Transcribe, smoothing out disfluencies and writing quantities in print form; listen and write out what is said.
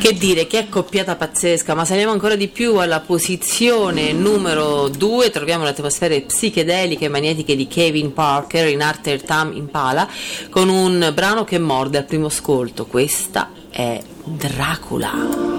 Che dire, che accoppiata pazzesca, ma saliamo ancora di più alla posizione numero 2, troviamo le atmosfere psichedeliche e magnetiche di Kevin Parker in arte Tam Impala, con un brano che morde al primo ascolto. Questa è Dracula.